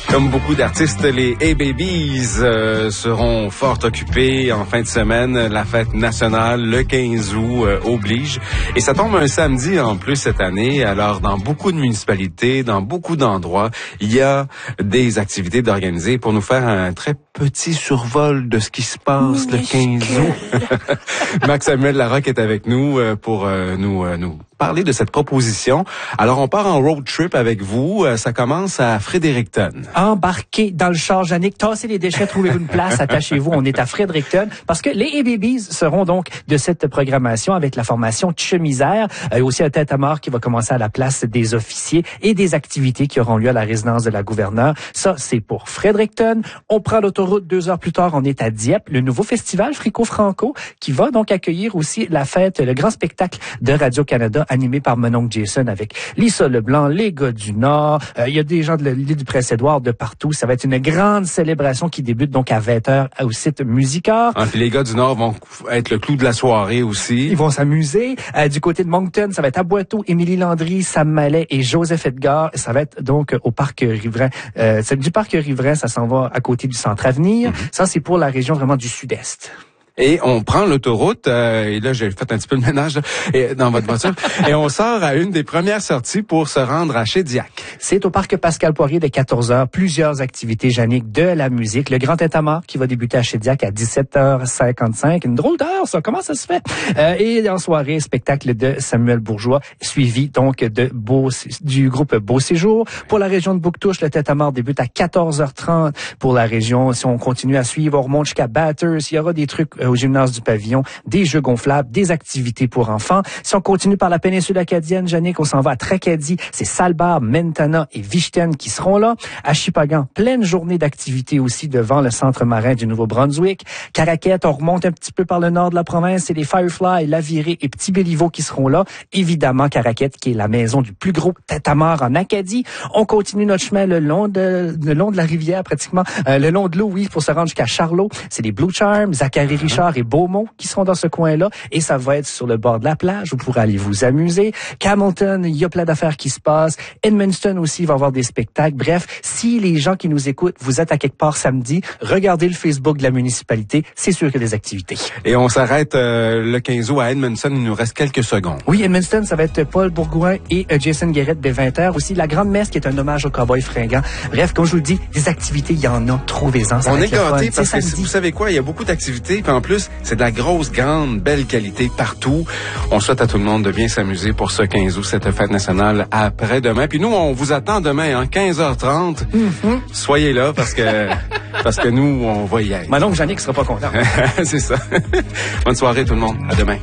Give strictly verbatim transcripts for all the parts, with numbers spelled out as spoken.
Comme beaucoup d'artistes, les Hey Babies euh, seront fort occupés en fin de semaine. La fête nationale, le quinze août, euh, oblige. Et ça tombe un samedi en plus cette année. Alors, dans beaucoup de municipalités, dans beaucoup d'endroits, il y a des activités d'organiser pour nous faire un très petit survol de ce qui se passe le quinze août. Max-Samuel Larocque est avec nous euh, pour euh, nous, euh, nous parler de cette proposition. Alors, on part en road trip avec vous. Euh, ça commence à Fredericton. Embarquez dans le char, Jannick, tassez les déchets, trouvez-vous une place, attachez-vous. On est à Fredericton parce que les Hey Babies seront donc de cette programmation avec la formation Chemisère. Euh, aussi un tête-à-mort qui va commencer à la place des officiers et des activités qui auront lieu à la résidence de la gouverneure. Ça, c'est pour Fredericton. On prend l'autoroute deux heures plus tard. On est à Dieppe, le nouveau festival Frico-Franco qui va donc accueillir aussi la fête, le grand spectacle de Radio-Canada animé par mon oncle Jason avec Lisa Leblanc, les gars du Nord. Euh, il y a des gens de l'île du Prince-Édouard de partout. Ça va être une grande célébration qui débute donc à vingt heures au site Musicor. Ah, puis les gars du Nord vont être le clou de la soirée aussi. Ils vont s'amuser. Euh, du côté de Moncton, ça va être à Boiteau, Émilie Landry, Sam Mallet et Joseph Edgar. Ça va être donc au parc Riverain. Euh, c'est du parc Riverain, ça s'en va à côté du Centre Avenir. Mm-hmm. Ça, c'est pour la région vraiment du Sud-Est. Et on prend l'autoroute, euh, et là, j'ai fait un petit peu le ménage là, et, dans votre voiture, et on sort à une des premières sorties pour se rendre à Shediac. C'est au parc Pascal Poirier de quatorze heures. Plusieurs activités, Jannick, de la musique. Le grand tête-à-mort qui va débuter à Shediac à dix-sept heures cinquante-cinq. Une drôle d'heure, ça. Comment ça se fait? Euh, et en soirée, spectacle de Samuel Bourgeois, suivi donc de Beau, du groupe Beau Séjour. Pour la région de Bouctouche, le tête-à-mort débute à quatorze heures trente. Pour la région, si on continue à suivre, on remonte jusqu'à Batters. Il y aura des trucs euh, au gymnase du Pavillon, des jeux gonflables, des activités pour enfants. Si on continue par la péninsule acadienne, Jannick, on s'en va à Tracadie. C'est Salbar, Mentana et Vichten qui seront là. À Shippagan, pleine journée d'activités aussi devant le centre marin du Nouveau-Brunswick. Caraquette, on remonte un petit peu par le nord de la province. C'est les Firefly, Laviré et Petit Béliveau qui seront là. Évidemment, Caraquette, qui est la maison du plus gros tête-à-mort en Acadie. On continue notre chemin le long de, le long de la rivière, pratiquement, euh, le long de l'eau, oui, pour se rendre jusqu'à Charlot. C'est les Blue Charms, Zachary Richard et Beaumont qui seront dans ce coin-là. Et ça va être sur le bord de la plage. Vous pourrez aller vous amuser. Hamilton, il y a plein d'affaires qui se passent. Edmundston aussi va avoir des spectacles. Bref, si les gens qui nous écoutent, vous êtes à quelque part samedi, regardez le Facebook de la municipalité. C'est sûr qu'il y a des activités. Et on s'arrête euh, le quinze août à Edmundston. Il nous reste quelques secondes. Oui, Edmundston, ça va être Paul Bourgoin et euh, Jason Guérette dès vingt heures. Aussi, la Grande Messe qui est un hommage au cowboy fringant. Bref, comme je vous le dis, des activités, il y en a. Trouvez-en. Ça on est gâtés parce que vous savez quoi? Il y a beaucoup d'activités. Puis en plus, c'est de la grosse, grande, belle qualité partout. On souhaite à tout le monde de bien s'amuser pour ce quinze août, cette fête nationale après-demain. Puis nous, on vous attend demain, en quinze heures trente. Mm-hmm. Soyez là parce que parce que nous, on va y être. Mon oncle Jannick sera pas content. C'est ça. Bonne soirée tout le monde. À demain.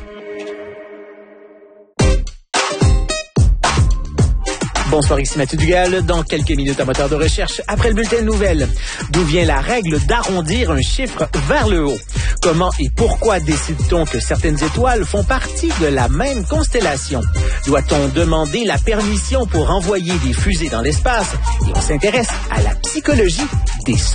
Bonsoir, ici Mathieu Dugal. Dans quelques minutes, un moteur de recherche après le bulletin de nouvelles. D'où vient la règle d'arrondir un chiffre vers le haut? Comment et pourquoi décide-t-on que certaines étoiles font partie de la même constellation? Doit-on demander la permission pour envoyer des fusées dans l'espace? Et on s'intéresse à la psychologie des